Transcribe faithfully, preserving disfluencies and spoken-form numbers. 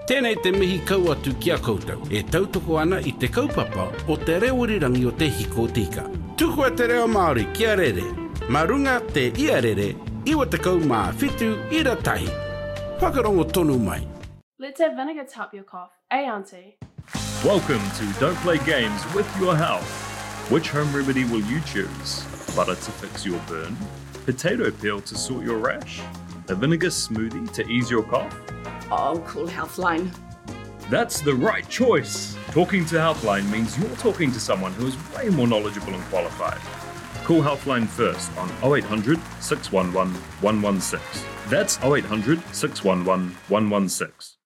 Tēnei te mihi kau atu ki a koutou. E tautoko ana i te kaupapa o te reorirangi o te hiko tika. Tuku a te reo Māori kia rere. Marunga te ia rere, iwa te kau mā whitu ira tahi. Whakarongo tonu mai. Let's have vinegar to help your cough. Eh, Auntie? Welcome to Don't Play Games with Your Health. Which home remedy will you choose? Butter to fix your burn? Potato peel to sort your rash? A vinegar smoothie to ease your cough? Oh, call Healthline. That's the right choice. Talking to Healthline means you're talking to someone who is way more knowledgeable and qualified. Call Healthline first on oh eight hundred, six one one, one one six. That's oh eight hundred, six one one, one one six.